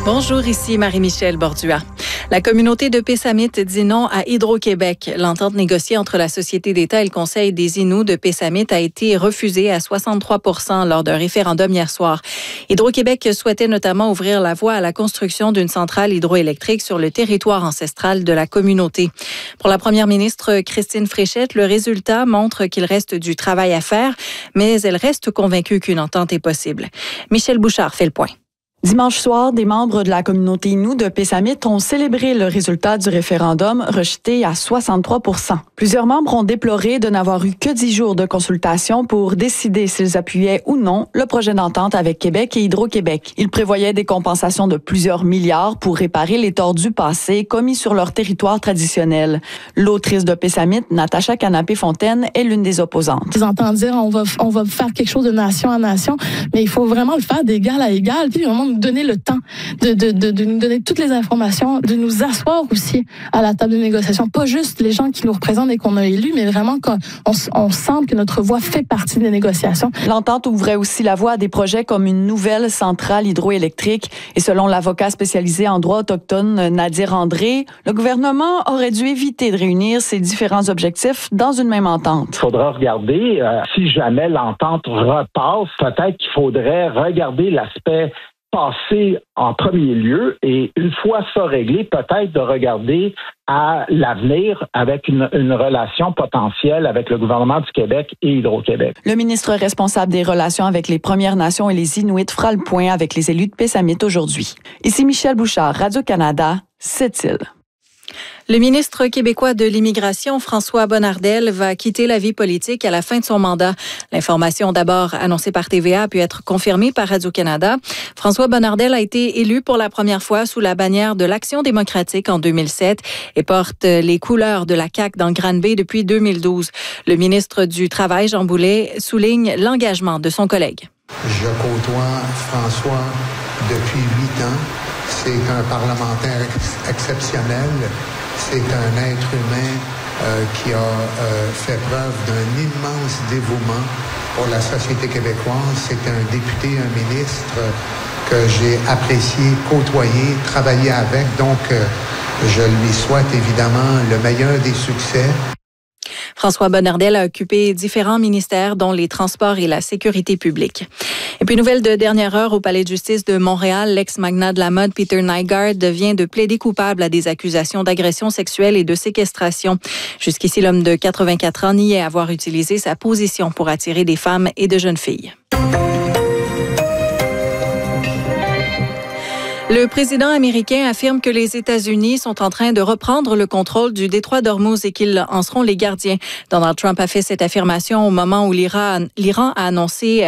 Bonjour, ici Marie-Michel Bordua. La communauté de Pessamit dit non à Hydro-Québec. L'entente négociée entre la Société d'État et le Conseil des Inuits de Pessamit a été refusée à 63 % lors d'un référendum hier soir. Hydro-Québec souhaitait notamment ouvrir la voie à la construction d'une centrale hydroélectrique sur le territoire ancestral de la communauté. Pour la première ministre Christine Fréchette, le résultat montre qu'il reste du travail à faire, mais elle reste convaincue qu'une entente est possible. Michel Bouchard fait le point. Dimanche soir, des membres de la communauté Innu de Pessamit ont célébré le résultat du référendum rejeté à 63 %. Plusieurs membres ont déploré de n'avoir eu que 10 jours de consultation pour décider s'ils appuyaient ou non le projet d'entente avec Québec et Hydro-Québec. Ils prévoyaient des compensations de plusieurs milliards pour réparer les torts du passé commis sur leur territoire traditionnel. L'autrice de Pessamit, Natacha Canapé-Fontaine, est l'une des opposantes. Ils entendent dire on va faire quelque chose de nation à nation, mais il faut vraiment le faire d'égal à égal, puis vraiment nous donner le temps de nous donner toutes les informations, de nous asseoir aussi à la table de négociation. Pas juste les gens qui nous représentent et qu'on a élus, mais vraiment qu'on sente que notre voix fait partie des négociations. L'entente ouvrait aussi la voie à des projets comme une nouvelle centrale hydroélectrique. Et selon l'avocat spécialisé en droit autochtone Nadir André, le gouvernement aurait dû éviter de réunir ces différents objectifs dans une même entente. Il faudra regarder, si jamais l'entente repasse, peut-être qu'il faudrait regarder l'aspect passé en premier lieu et une fois ça réglé, peut-être de regarder à l'avenir avec une relation potentielle avec le gouvernement du Québec et Hydro-Québec. Le ministre responsable des relations avec les Premières Nations et les Inuits fera le point avec les élus de Pessamit aujourd'hui. Ici Michel Bouchard, Radio-Canada, Sept-Îles. Le ministre québécois de l'Immigration, François Bonnardel, va quitter la vie politique à la fin de son mandat. L'information d'abord annoncée par TVA a pu être confirmée par Radio-Canada. François Bonnardel a été élu pour la première fois sous la bannière de l'Action démocratique en 2007 et porte les couleurs de la CAQ dans Granby depuis 2012. Le ministre du Travail, Jean Boulet, souligne l'engagement de son collègue. Je côtoie François depuis 8 ans. C'est un parlementaire exceptionnel. C'est un être humain qui a fait preuve d'un immense dévouement pour la société québécoise. C'est un député, un ministre que j'ai apprécié, côtoyé, travaillé avec. Donc, je lui souhaite évidemment le meilleur des succès. François Bonnardel a occupé différents ministères, dont les transports et la sécurité publique. Et puis, nouvelle de dernière heure au Palais de justice de Montréal, l'ex-magnat de la mode Peter Nygard vient de plaider coupable à des accusations d'agression sexuelle et de séquestration. Jusqu'ici, l'homme de 84 ans niait avoir utilisé sa position pour attirer des femmes et de jeunes filles. Le président américain affirme que les États-Unis sont en train de reprendre le contrôle du détroit d'Ormuz et qu'ils en seront les gardiens. Donald Trump a fait cette affirmation au moment où l'Iran a annoncé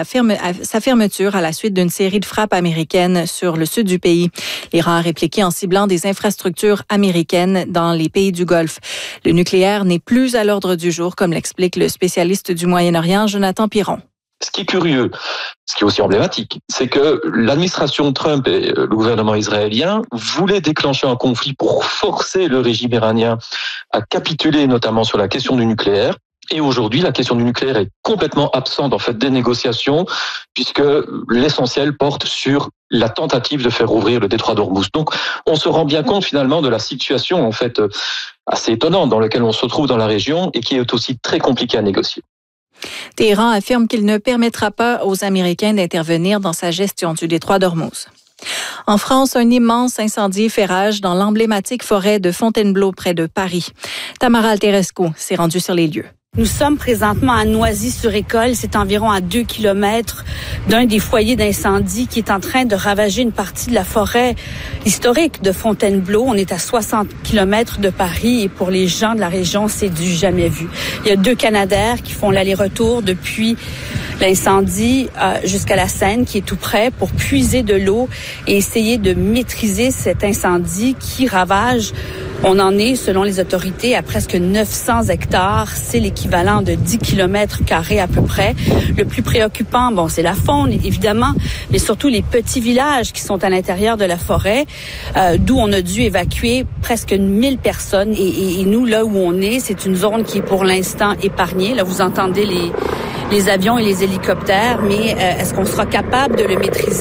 sa fermeture à la suite d'une série de frappes américaines sur le sud du pays. L'Iran a répliqué en ciblant des infrastructures américaines dans les pays du Golfe. Le nucléaire n'est plus à l'ordre du jour, comme l'explique le spécialiste du Moyen-Orient, Jonathan Piron. Ce qui est curieux, ce qui est aussi emblématique, c'est que l'administration Trump et le gouvernement israélien voulaient déclencher un conflit pour forcer le régime iranien à capituler, notamment sur la question du nucléaire. Et aujourd'hui, la question du nucléaire est complètement absente en fait des négociations, puisque l'essentiel porte sur la tentative de faire ouvrir le détroit d'Ormuz. Donc, on se rend bien compte finalement de la situation en fait assez étonnante dans laquelle on se trouve dans la région et qui est aussi très compliquée à négocier. Téhéran affirme qu'il ne permettra pas aux Américains d'intervenir dans sa gestion du détroit d'Ormuz. En France, un immense incendie fait rage dans l'emblématique forêt de Fontainebleau près de Paris. Tamara Alterescu s'est rendue sur les lieux. Nous sommes présentement à Noisy-sur-École. C'est environ à 2 kilomètres d'un des foyers d'incendie qui est en train de ravager une partie de la forêt historique de Fontainebleau. On est à 60 kilomètres de Paris et pour les gens de la région, c'est du jamais vu. Il y a 2 Canadair qui font l'aller-retour depuis l'incendie jusqu'à la Seine qui est tout près pour puiser de l'eau et essayer de maîtriser cet incendie qui ravage. On en est, selon les autorités, à presque 900 hectares. C'est l'équivalent de 10 kilomètres carrés à peu près. Le plus préoccupant, c'est la faune, évidemment, mais surtout les petits villages qui sont à l'intérieur de la forêt, d'où on a dû évacuer presque 1000 personnes. Et nous, là où on est, c'est une zone qui est pour l'instant épargnée. Là, vous entendez les avions et les hélicoptères, mais est-ce qu'on sera capable de le maîtriser?